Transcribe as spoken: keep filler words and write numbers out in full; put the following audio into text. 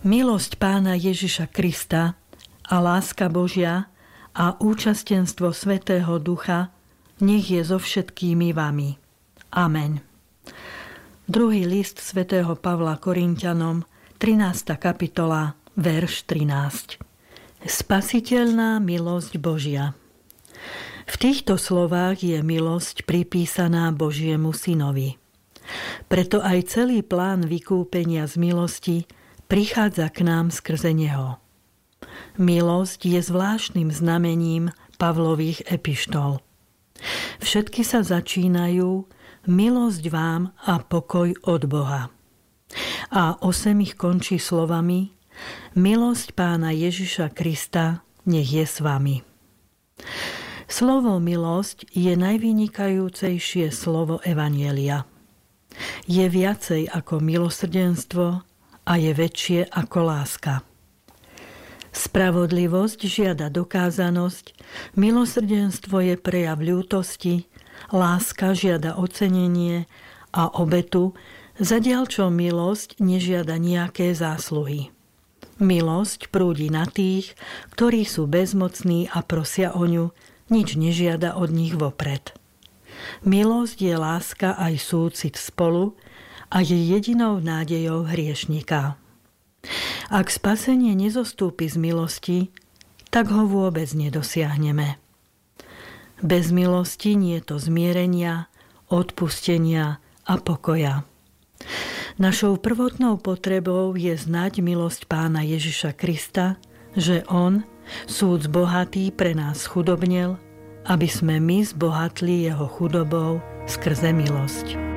Milosť Pána Ježiša Krista a láska Božia a účastenstvo Svätého Ducha nech je so všetkými vami. Amen. Druhý list svätého Pavla Korinťanom, trinásta kapitola, verš trinásť. Spasiteľná milosť Božia. V týchto slovách je milosť pripísaná Božiemu synovi. Preto aj celý plán vykúpenia z milosti prichádza k nám skrze neho. Milosť je zvláštnym znamením Pavlových epištol. Všetky sa začínajú milosť vám a pokoj od Boha. A osem ich končí slovami milosť Pána Ježiša Krista nech je s vami. Slovo milosť je najvynikajúcejšie slovo Evanjelia. Je viacej ako milosrdenstvo a je väčšie ako láska. Spravodlivosť žiada dokázanosť, milosrdenstvo je prejav ľútosti, láska žiada ocenenie a obetu, zatiaľ čo milosť nežiada nejaké zásluhy. Milosť prúdi na tých, ktorí sú bezmocní a prosia o ňu, nič nežiada od nich vopred. Milosť je láska aj súcit spolu a je jedinou nádejou hriešnika. Ak spasenie nezostúpi z milosti, tak ho vôbec nedosiahneme. Bez milosti nie je to zmierenia, odpustenia a pokoja. Našou prvotnou potrebou je znať milosť Pána Ježiša Krista, že on, súc bohatý, pre nás chudobnel, aby sme my zbohatli jeho chudobou skrze milosť.